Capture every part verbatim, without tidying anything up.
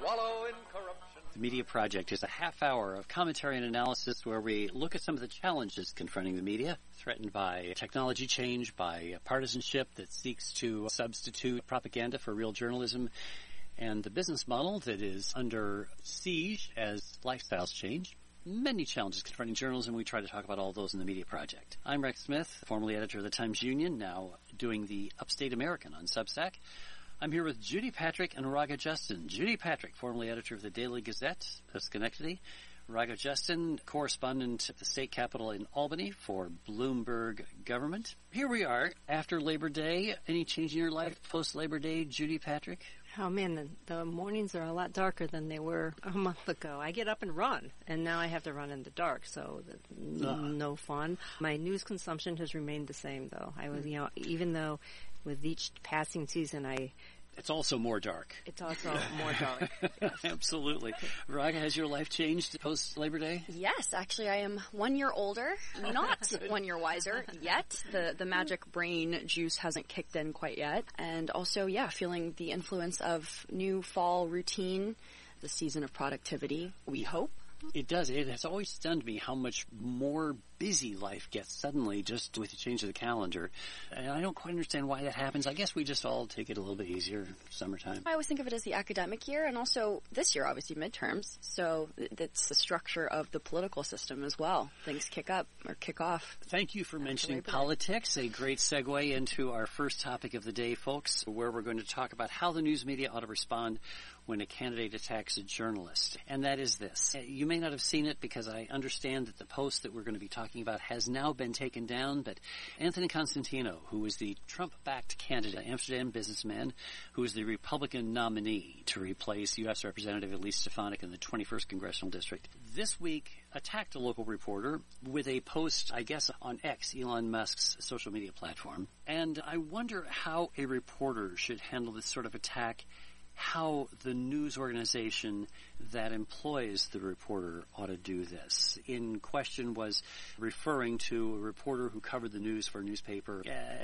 wallow in corruption. The Media Project is a half hour of commentary and analysis where we look at some of the challenges confronting the media, threatened by technology change, by partisanship that seeks to substitute propaganda for real journalism, and the business model that is under siege as lifestyles change. Many challenges confronting journalism. We try to talk about all those in the Media Project. I'm Rex Smith, formerly editor of the Times-Union, now doing the Upstate American on Substack. I'm here with Judy Patrick and Raga Justin. Judy Patrick, formerly editor of the Daily Gazette of Schenectady. Raga Justin, correspondent at the state capitol in Albany for Bloomberg Government. Here we are after Labor Day. Any change in your life post-Labor Day, Judy Patrick? Oh man, the, the mornings are a lot darker than they were a month ago. I get up and run, and now I have to run in the dark, so the, n- uh. no fun. My news consumption has remained the same, though. I was, you know, even though with each passing season, I. It's also more dark. It's also more dark. Yes. Absolutely. Raga, has your life changed post Labor Day? Yes, actually, I am one year older, not one year wiser yet. The the magic brain juice hasn't kicked in quite yet, and also, yeah, feeling the influence of new fall routine, the season of productivity. We hope. It does. It has always stunned me how much more busy life gets suddenly just with the change of the calendar. And I don't quite understand why that happens. I guess we just all take it a little bit easier summertime. I always think of it as the academic year, and also this year, obviously, midterms. So it's the structure of the political system as well. Things kick up or kick off. Thank you for mentioning politics. A great segue into our first topic of the day, folks, where we're going to talk about how the news media ought to respond when a candidate attacks a journalist. And that is this. You may not have seen it because I understand that the post that we're going to be talking about has now been taken down, but Anthony Constantino, who is the Trump-backed candidate, Amsterdam businessman, who is the Republican nominee to replace U S Representative Elise Stefanik in the twenty-first Congressional District, this week attacked a local reporter with a post, I guess, on X, Elon Musk's social media platform. And I wonder how a reporter should handle this sort of attack, how the news organization that employs the reporter ought to do this. In question was referring to a reporter who covered the news for a newspaper,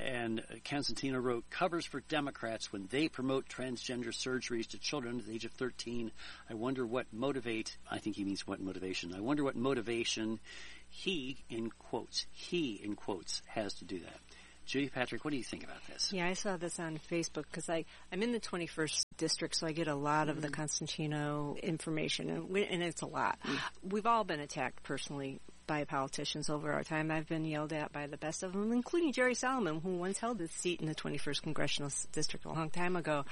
and Constantino wrote, "Covers for Democrats when they promote transgender surgeries to children under the age of thirteen. I wonder what motivate," I think he means what motivation, "I wonder what motivation he," in quotes, he, in quotes, has to do that. Judy Patrick, what do you think about this? Yeah, I saw this on Facebook because I, I'm in the twenty-first district, so I get a lot of mm-hmm. the Constantino information, and, we, and it's a lot. Mm-hmm. We've all been attacked personally by politicians over our time. I've been yelled at by the best of them, including Jerry Solomon, who once held his seat in the twenty-first Congressional District a long time ago.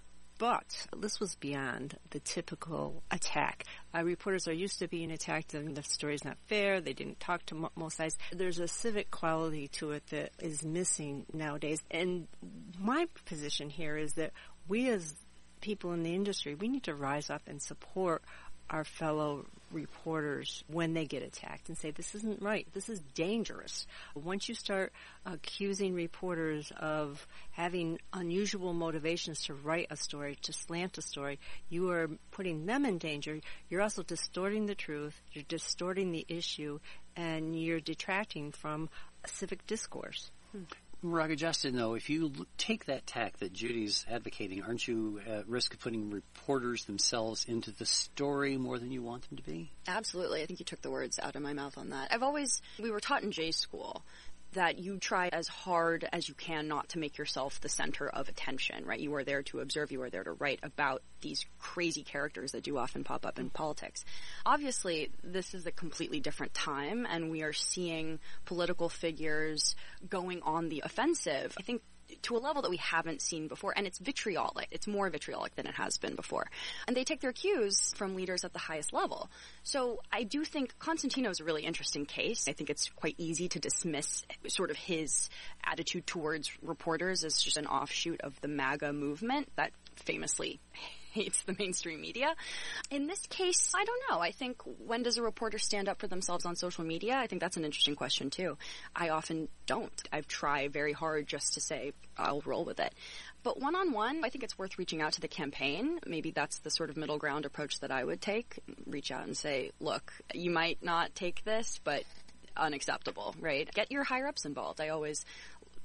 But this was beyond the typical attack. Uh, reporters are used to being attacked, and the story's not fair. They didn't talk to m- most sides. There's a civic quality to it that is missing nowadays. And my position here is that we as people in the industry, we need to rise up and support our fellow reporters when they get attacked and say, this isn't right. This is dangerous. Once you start accusing reporters of having unusual motivations to write a story, to slant a story, you are putting them in danger. You're also distorting the truth. You're distorting the issue, and you're detracting from civic discourse. Hmm. Raga Justin, though, if you look, take that tack that Judy's advocating, aren't you at risk of putting reporters themselves into the story more than you want them to be? Absolutely. I think you took the words out of my mouth on that. I've always, we were taught in J school that you try as hard as you can not to make yourself the center of attention, right? You are there to observe, you are there to write about these crazy characters that do often pop up in politics. Obviously, this is a completely different time, and we are seeing political figures going on the offensive, I think, to a level that we haven't seen before, and it's vitriolic. It's more vitriolic than it has been before. And they take their cues from leaders at the highest level. So I do think Constantino is a really interesting case. I think it's quite easy to dismiss sort of his attitude towards reporters as just an offshoot of the MAGA movement that famously hates the mainstream media. In this case, I don't know. I think when does a reporter stand up for themselves on social media? I think that's an interesting question, too. I often don't. I've tried very hard just to say, I'll roll with it. But one-on-one, I think it's worth reaching out to the campaign. Maybe that's the sort of middle ground approach that I would take. Reach out and say, look, you might not take this, but unacceptable, right? Get your higher-ups involved. I always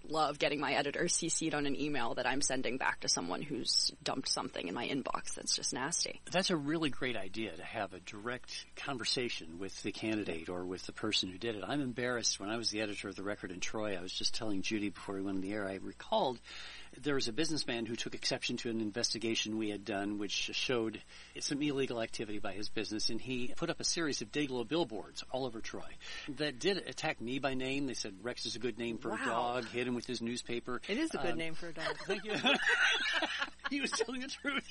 love getting my editor C C'd on an email that I'm sending back to someone who's dumped something in my inbox that's just nasty. That's a really great idea, to have a direct conversation with the candidate or with the person who did it. I'm embarrassed. When I was the editor of the Record in Troy, I was just telling Judy before we went on the air, I recalled there was a businessman who took exception to an investigation we had done which showed some illegal activity by his business, and he put up a series of Dayglow billboards all over Troy that did attack me by name. They said Rex is a good name for wow. a dog, hit him with his newspaper. It is a good um, name for a dog. Thank you. He was telling the truth.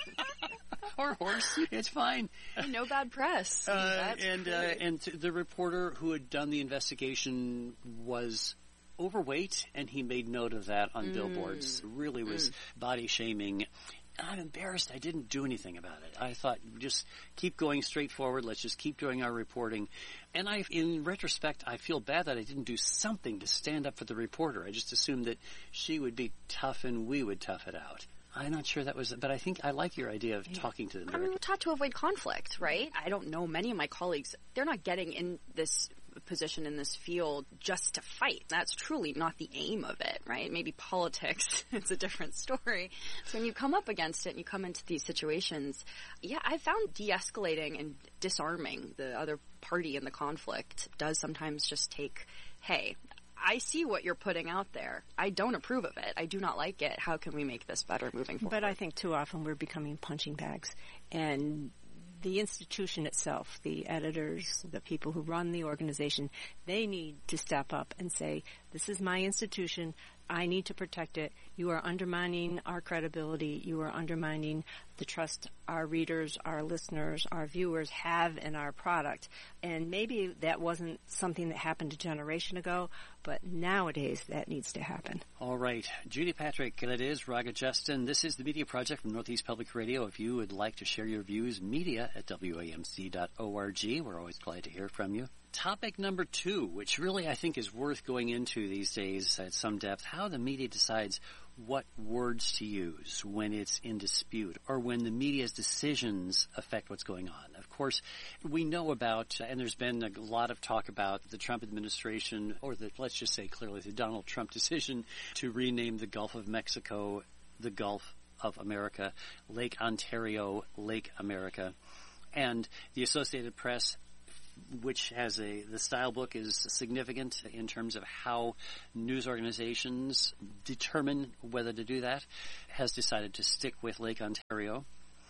Or horse. It's fine. Hey, no bad press. Uh, That's and uh, and the reporter who had done the investigation was overweight, and he made note of that on mm. billboards. Really was mm. body shaming. I'm embarrassed I didn't do anything about it. I thought, just keep going straight forward. Let's just keep doing our reporting. And I, in retrospect, I feel bad that I didn't do something to stand up for the reporter. I just assumed that she would be tough and we would tough it out. I'm not sure that was, but I think I like your idea of talking to them. I mean, we're taught to avoid conflict, right? I don't know many of my colleagues, they're not getting in this position in this field just to fight. That's truly not the aim of it, right? Maybe politics, it's a different story. So when you come up against it and you come into these situations, yeah, I found de-escalating and disarming the other party in the conflict does sometimes just take, hey, I see what you're putting out there. I don't approve of it. I do not like it. How can we make this better moving forward? But I think too often we're becoming punching bags. And the institution itself, the editors, the people who run the organization, they need to step up and say, this is my institution. I need to protect it. You are undermining our credibility. You are undermining the trust our readers, our listeners, our viewers have in our product. And maybe that wasn't something that happened a generation ago, but nowadays that needs to happen. All right. Judy Patrick, that is Raga Justin. This is the Media Project from Northeast Public Radio. If you would like to share your views, media at W A M C dot org. We're always glad to hear from you. Topic number two, which really I think is worth going into these days at some depth, how the media decides what words to use when it's in dispute or when the media's decisions affect what's going on. Of course, we know about, and there's been a lot of talk about the Trump administration, or the, let's just say clearly the Donald Trump decision to rename the Gulf of Mexico the Gulf of America, Lake Ontario, Lake America, and the Associated Press, which has a, the style book is significant in terms of how news organizations determine whether to do that, has decided to stick with Lake Ontario,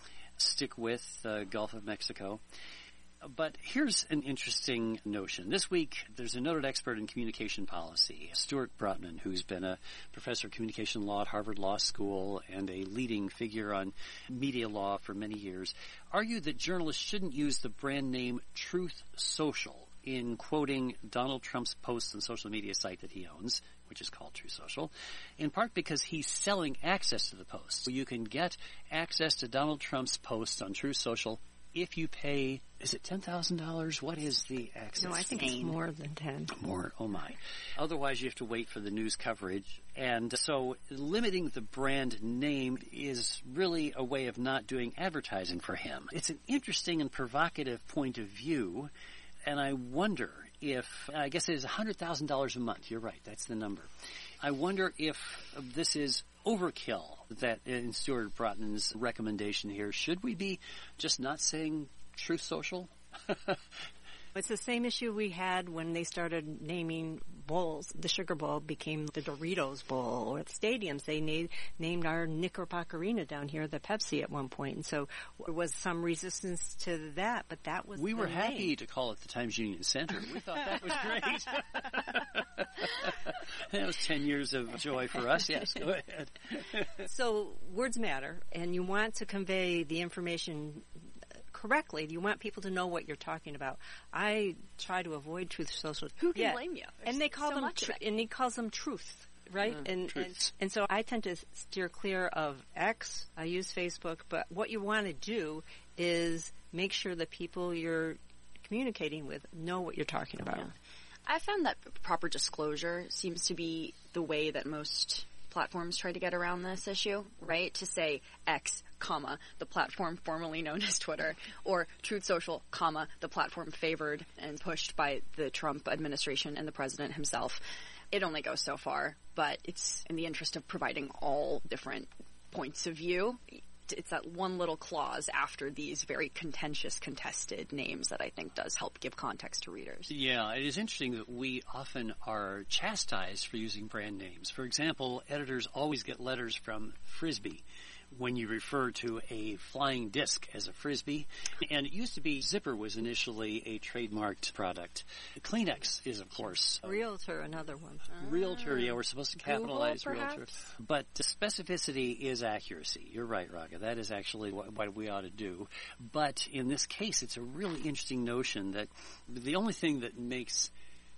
stick with the Gulf of Mexico. But here's an interesting notion. This week, there's a noted expert in communication policy, Stuart Brotman, who's been a professor of communication law at Harvard Law School and a leading figure on media law for many years, argued that journalists shouldn't use the brand name Truth Social in quoting Donald Trump's posts on social media site that he owns, which is called Truth Social, in part because he's selling access to the post. So you can get access to Donald Trump's posts on Truth Social if you pay, is it ten thousand dollars? What is the access? No, I think fee? It's more than ten. More, oh my. Otherwise, you have to wait for the news coverage. And so limiting the brand name is really a way of not doing advertising for him. It's an interesting and provocative point of view, and I wonder if, I guess it is one hundred thousand dollars a month. You're right, that's the number. I wonder if this is overkill, that in Stuart Brotman's recommendation here. Should we be just not saying Truth Social? It's the same issue we had when they started naming bowls. The Sugar Bowl became the Doritos Bowl, or the stadiums. They na- named our Knickerbocker Arena down here the Pepsi at one point. And so there was some resistance to that, but that was We the were name. happy to call it the Times Union Center. We thought that was great. That was ten years of joy for us. Yes, go ahead. So words matter, and you want to convey the information correctly. You want people to know what you're talking about. I try to avoid Truth Social. Who can yeah. blame you? There's and they call so them, much tr- of it. and he calls them truth, right? Mm, and, and and so I tend to steer clear of X. I use Facebook, but what you want to do is make sure the people you're communicating with know what you're talking about. Yeah. I found that proper disclosure seems to be the way that most platforms try to get around this issue, right? To say X, comma, the platform formerly known as Twitter, or Truth Social, comma, the platform favored and pushed by the Trump administration and the president himself. it only goes so far, but it's in the interest of providing all different points of view. It's that one little clause after these very contentious, contested names that I think does help give context to readers. Yeah, it is interesting that we often are chastised for using brand names. For example, editors always get letters from Frisbee when you refer to a flying disc as a Frisbee. And it used to be Zipper was initially a trademarked product. Kleenex is, of course. Realtor, another one. Realtor, yeah, we're supposed to capitalize Google, Realtor. But specificity is accuracy. You're right, Raga. That is actually what, what we ought to do. But in this case, it's a really interesting notion that the only thing that makes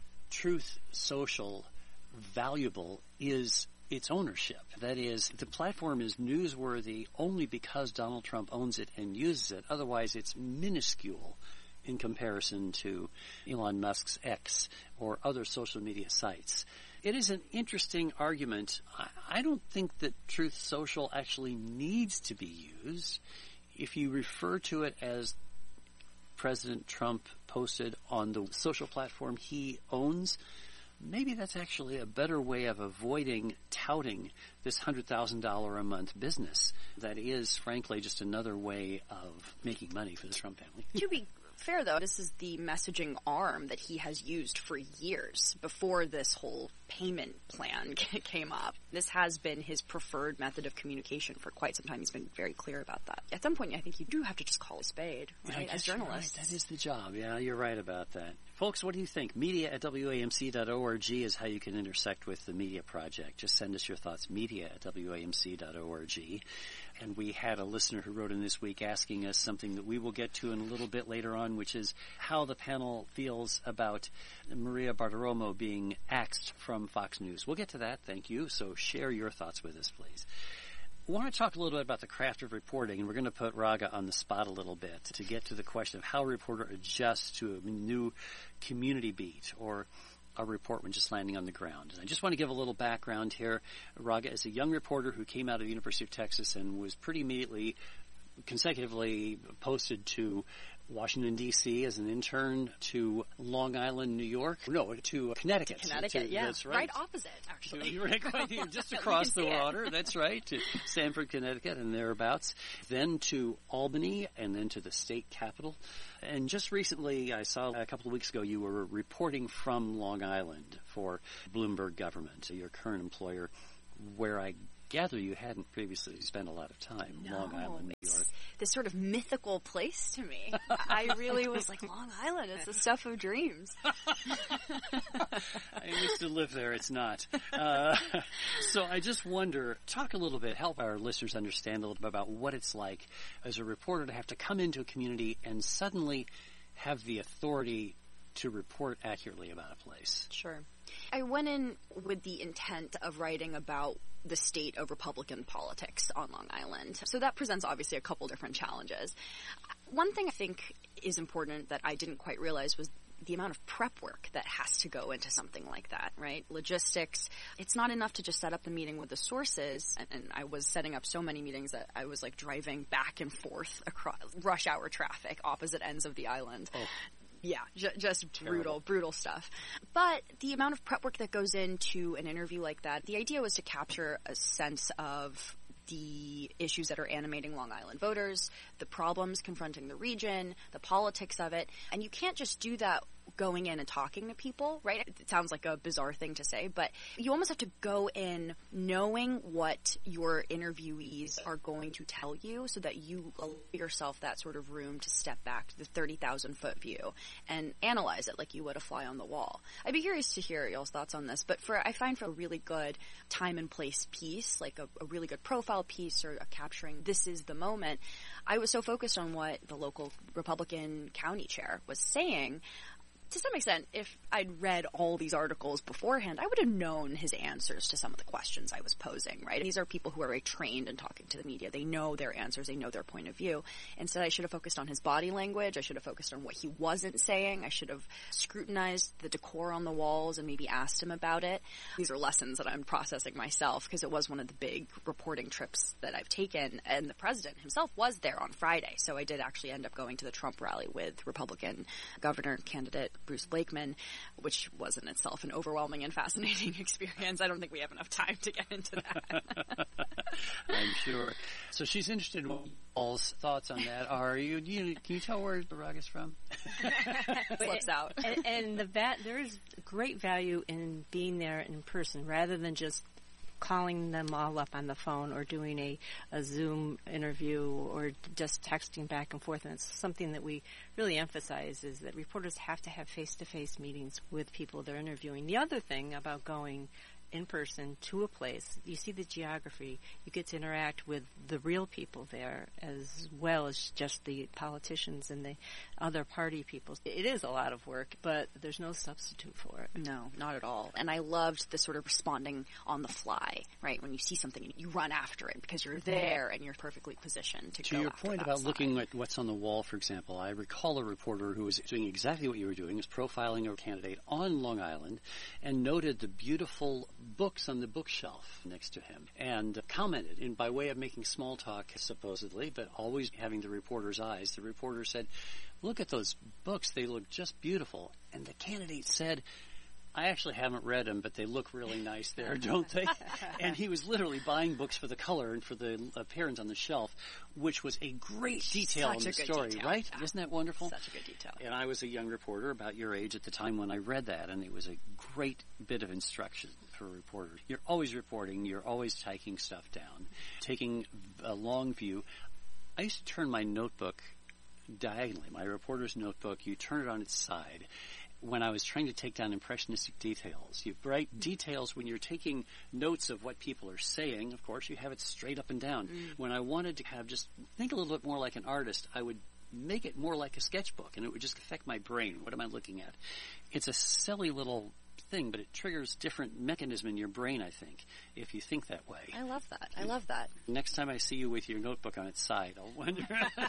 Truth Social valuable is its ownership. That is, the platform is newsworthy only because Donald Trump owns it and uses it. Otherwise, it's minuscule in comparison to Elon Musk's X or other social media sites. It is an interesting argument. I don't think that Truth Social actually needs to be used. If you refer to it as President Trump posted on the social platform he owns, maybe that's actually a better way of avoiding touting this one hundred thousand dollars a month business that is, frankly, just another way of making money for the Trump family. To be fair, though, this is the messaging arm that he has used for years before this whole payment plan came up. This has been his preferred method of communication for quite some time. He's been very clear about that. At some point, I think you do have to just call a spade, right, as journalists. Right. That is the job. Yeah, you're right about that. Folks, what do you think? Media at W A M C dot org is how you can intersect with the Media Project. Just send us your thoughts, media at W A M C dot org. And we had a listener who wrote in this week asking us something that we will get to in a little bit later on, which is how the panel feels about Maria Bartiromo being axed from Fox News. We'll get to that. Thank you. So share your thoughts with us, please. I want to talk a little bit about the craft of reporting, and we're going to put Raga on the spot a little bit to get to the question of how a reporter adjusts to a new community beat or a report when just landing on the ground. And I just want to give a little background here. Raga is a young reporter who came out of the University of Texas and was pretty immediately, consecutively posted to Washington, D C as an intern, to Long Island, New York. No, to Connecticut. To Connecticut, to, yeah. That's right. Right opposite, actually. You're right, just across the water. That's right. To Stamford, Connecticut and thereabouts. Then to Albany and then to the state capital. And just recently, I saw a couple of weeks ago, you were reporting from Long Island for Bloomberg Government, your current employer, where I gather you hadn't previously spent a lot of time. No, Long Island, New York. This sort of mythical place to me. I really was like, Long Island, it's the stuff of dreams. I used to live there. It's not. Uh, so I just wonder, talk a little bit, help our listeners understand a little bit about what it's like as a reporter to have to come into a community and suddenly have the authority to report accurately about a place. Sure. I went in with the intent of writing about the state of Republican politics on Long Island. So that presents obviously a couple different challenges. One thing I think is important that I didn't quite realize was the amount of prep work that has to go into something like that, right? Logistics. It's not enough to just set up the meeting with the sources. And, and I was setting up so many meetings that I was like driving back and forth across rush hour traffic, opposite ends of the island. Oh. Yeah, j- just Terrible. brutal, brutal stuff. But the amount of prep work that goes into an interview like that, the idea was to capture a sense of the issues that are animating Long Island voters, the problems confronting the region, the politics of it. And you can't just do that going in and talking to people, right? It sounds like a bizarre thing to say, but you almost have to go in knowing what your interviewees are going to tell you so that you allow yourself that sort of room to step back to the thirty thousand foot view and analyze it like you would a fly on the wall. I'd be curious to hear y'all's thoughts on this, but for I find for a really good time and place piece, like a, a really good profile piece or a capturing this is the moment, I was so focused on what the local Republican county chair was saying. To some extent, if I'd read all these articles beforehand, I would have known his answers to some of the questions I was posing, right? These are people who are very trained in talking to the media. They know their answers. They know their point of view. Instead, I should have focused on his body language. I should have focused on what he wasn't saying. I should have scrutinized the decor on the walls and maybe asked him about it. These are lessons that I'm processing myself because it was one of the big reporting trips that I've taken. And the president himself was there on Friday. So I did actually end up going to the Trump rally with Republican governor candidate Bruce Blakeman, which was in itself an overwhelming and fascinating experience. I don't think we have enough time to get into that. I'm sure. So she's interested in Paul's thoughts on that. Are you, you can you tell where Rag is from? Flips out. And, and the va- there is great value in being there in person rather than just calling them all up on the phone or doing a, a Zoom interview or just texting back and forth. And it's something that we really emphasize is that reporters have to have face-to-face meetings with people they're interviewing. The other thing about going in person to a place, you see the geography, you get to interact with the real people there as well as just the politicians and the other party people. It is a lot of work, but there's no substitute for it. No, not at all. And I loved the sort of responding on the fly, right? When you see something, you run after it because you're there and you're perfectly positioned to, to go your after point that about side. looking at what's on the wall, for example, I recall a reporter who was doing exactly what you were doing, was profiling a candidate on Long Island and noted the beautiful books on the bookshelf next to him and commented in by way of making small talk, supposedly, but always having the reporter's eyes. The reporter said, "Look at those books. They look just beautiful." And the candidate said, "I actually haven't read them, but they look really nice there, don't they?" And he was literally buying books for the color and for the appearance on the shelf, which was a great detail Such in a the good story, detail. right? Yeah. Isn't that wonderful? Such a good detail. And I was a young reporter about your age at the time when I read that, and it was a great bit of instruction for reporters. You're always reporting. You're always taking stuff down, taking a long view. I used to turn my notebook diagonally, my reporter's notebook, you turn it on its side. When I was trying to take down impressionistic details, you write details when you're taking notes of what people are saying. Of course, you have it straight up and down. Mm. When I wanted to have just think a little bit more like an artist, I would make it more like a sketchbook, and it would just affect my brain. What am I looking at? It's a silly little thing, but it triggers different mechanism in your brain, I think, if you think that way. I love that. I love that. Next time I see you with your notebook on its side, I'll wonder.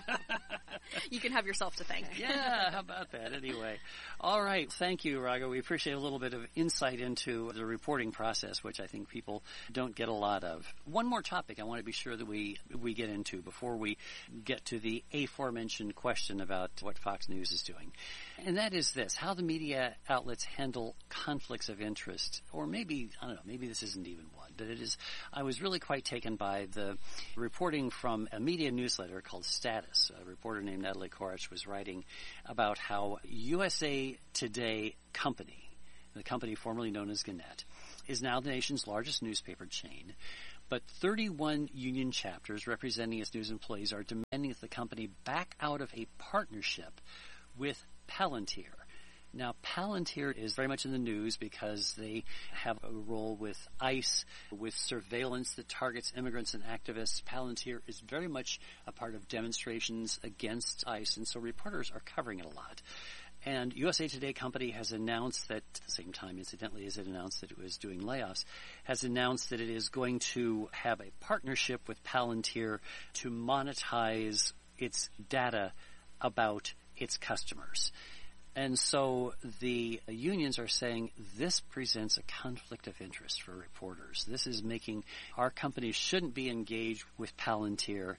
You can have yourself to thank. Yeah, how about that? Anyway. All right. Thank you, Raga. We appreciate a little bit of insight into the reporting process, which I think people don't get a lot of. One more topic I want to be sure that we, we get into before we get to the aforementioned question about what Fox News is doing. And that is this, how the media outlets handle conflicts of interest, or maybe, I don't know, maybe this isn't even one, but it is, I was really quite taken by the reporting from a media newsletter called Status. A reporter named Natalie Korach was writing about how U S A Today Company, the company formerly known as Gannett, is now the nation's largest newspaper chain. But thirty-one union chapters representing its news employees are demanding that the company back out of a partnership with Palantir. Now, Palantir is very much in the news because they have a role with ICE, with surveillance that targets immigrants and activists. Palantir is very much a part of demonstrations against ICE, and so reporters are covering it a lot. And U S A Today Company has announced that, at the same time, incidentally, as it announced that it was doing layoffs, has announced that it is going to have a partnership with Palantir to monetize its data about its customers. And so the unions are saying this presents a conflict of interest for reporters. This is making our companies shouldn't be engaged with Palantir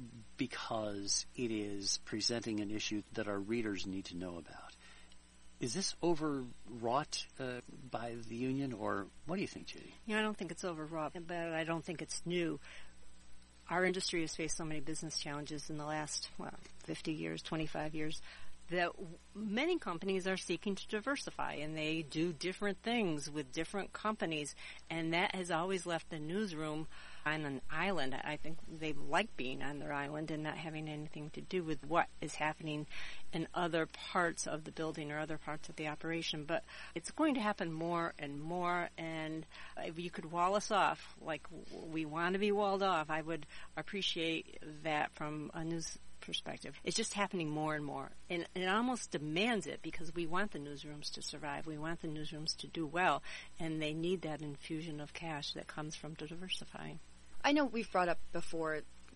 because it is presenting an issue that our readers need to know about. Is this overwrought uh, by the union, or what do you think, Judy? Yeah, I don't think it's overwrought, but I don't think it's new. Our industry has faced so many business challenges in the last, well, fifty years, twenty-five years, that many companies are seeking to diversify, and they do different things with different companies, and that has always left the newsroom on an island. I think they like being on their island and not having anything to do with what is happening in other parts of the building or other parts of the operation. But it's going to happen more and more, and if you could wall us off like we want to be walled off, I would appreciate that from a news perspective. It's just happening more and more, and it almost demands it because we want the newsrooms to survive. We want the newsrooms to do well, and they need that infusion of cash that comes from diversifying. I know we've brought up before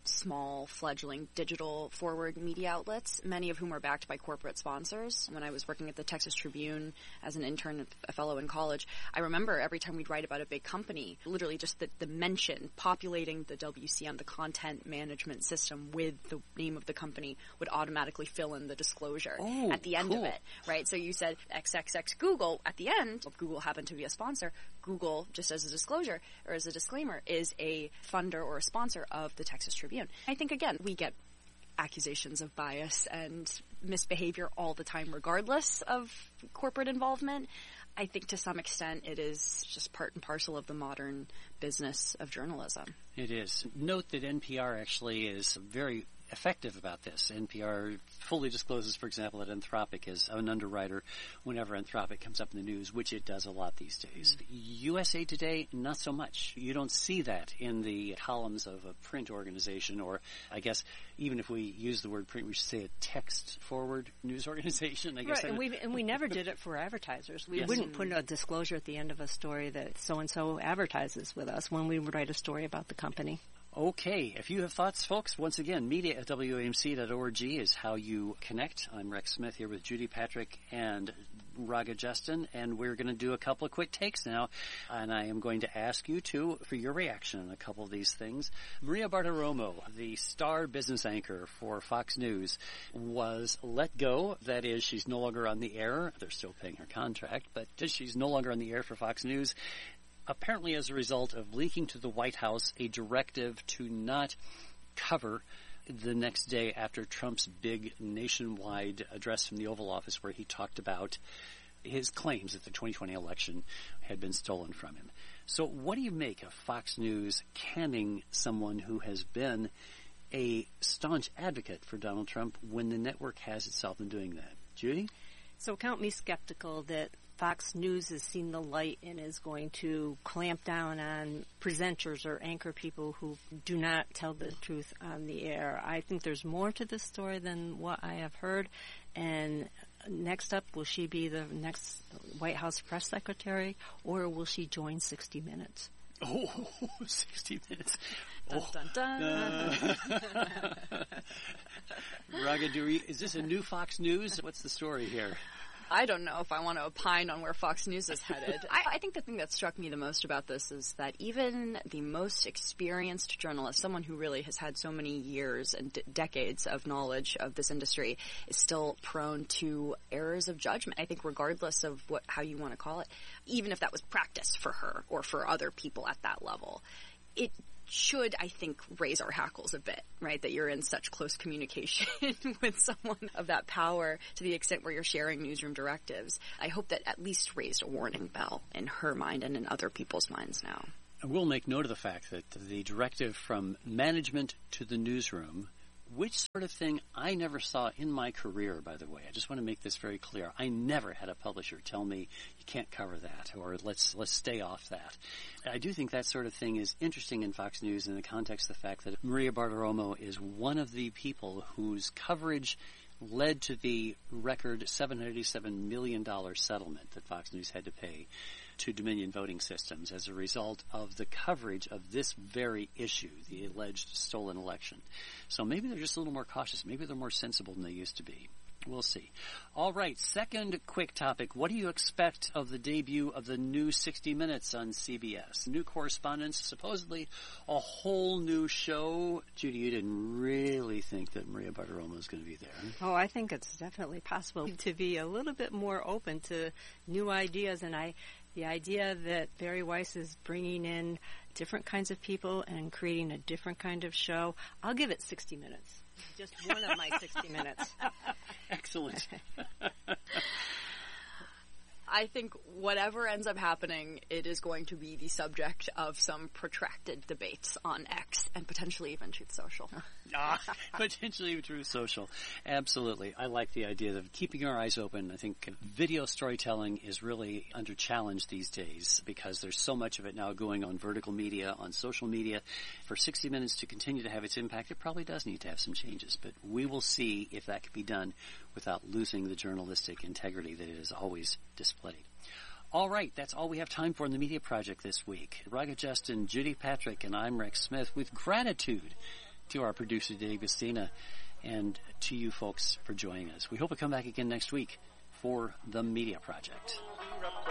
small, fledgling, digital-forward media outlets, many of whom are backed by corporate sponsors. When I was working at the Texas Tribune as an intern, a fellow in college, I remember every time we'd write about a big company, literally just the, the mention, populating the W C M, the content management system, with the name of the company would automatically fill in the disclosure oh, at the end cool. of it, right? So you said X X X Google. At the end, if Google happened to be a sponsor, Google, just as a disclosure or as a disclaimer, is a funder or a sponsor of the Texas Tribune. I think, again, we get accusations of bias and misbehavior all the time, regardless of corporate involvement. I think to some extent it is just part and parcel of the modern business of journalism. It is. Note that N P R actually is very effective about this. N P R fully discloses, for example, that Anthropic is an underwriter whenever Anthropic comes up in the news, which it does a lot these days. Mm-hmm. U S A Today, not so much. You don't see that in the columns of a print organization, or I guess even if we use the word print, we should say a text-forward news organization. I guess. Right, and we and we never did it for advertisers. We yes. wouldn't put a disclosure at the end of a story that so-and-so advertises with us when we would write a story about the company. Okay, if you have thoughts, folks, once again, media at W A M C dot org is how you connect. I'm Rex Smith here with Judy Patrick and Raga Justin, and we're going to do a couple of quick takes now, and I am going to ask you, too, for your reaction on a couple of these things. Maria Bartiromo, the star business anchor for Fox News, was let go. That is, she's no longer on the air. They're still paying her contract, but she's no longer on the air for Fox News, apparently as a result of leaking to the White House a directive to not cover the next day after Trump's big nationwide address from the Oval Office, where he talked about his claims that the twenty twenty election had been stolen from him. So what do you make of Fox News canning someone who has been a staunch advocate for Donald Trump when the network has itself been doing that? Judy? So count me skeptical that Fox News has seen the light and is going to clamp down on presenters or anchor people who do not tell the truth on the air. I think there's more to this story than what I have heard. And next up, will she be the next White House press secretary, or will she join sixty minutes? Oh, sixty minutes. Dun, oh. dun, dun. Uh, Raga, do we, is this a new Fox News? What's the story here? I don't know if I want to opine on where Fox News is headed. I, I think the thing that struck me the most about this is that even the most experienced journalist, someone who really has had so many years and d- decades of knowledge of this industry, is still prone to errors of judgment. I think regardless of what how you want to call it, even if that was practice for her or for other people at that level, it should, I think, raise our hackles a bit, right? That you're in such close communication with someone of that power to the extent where you're sharing newsroom directives. I hope that at least raised a warning bell in her mind and in other people's minds now. I will make note of the fact that the directive from management to the newsroom, which sort of thing I never saw in my career, by the way. I just want to make this very clear. I never had a publisher tell me you can't cover that, or let's let's stay off that. I do think that sort of thing is interesting in Fox News in the context of the fact that Maria Bartiromo is one of the people whose coverage led to the record seven hundred eighty-seven million dollars settlement that Fox News had to pay to Dominion Voting Systems as a result of the coverage of this very issue, the alleged stolen election. So maybe they're just a little more cautious. Maybe they're more sensible than they used to be. We'll see. All right, second quick topic. What do you expect of the debut of the new sixty minutes on C B S? New correspondents, supposedly a whole new show. Judy, you didn't really think that Maria Bartiromo was going to be there. Oh, I think it's definitely possible to be a little bit more open to new ideas, and I, the idea that Barry Weiss is bringing in different kinds of people and creating a different kind of show. I'll give it sixty minutes. Just one of my sixty minutes. Excellent. I think whatever ends up happening, it is going to be the subject of some protracted debates on X and potentially even Truth Social. ah, potentially even Truth Social. Absolutely. I like the idea of keeping our eyes open. I think video storytelling is really under challenge these days because there's so much of it now going on vertical media, on social media. For sixty minutes to continue to have its impact, it probably does need to have some changes, but we will see if that can be done without losing the journalistic integrity that it has always displayed. All right, that's all we have time for in the Media Project this week. Raga Justin, Judy Patrick, and I'm Rex Smith with gratitude to our producer, Dave Gustina, and to you folks for joining us. We hope to come back again next week for The Media Project.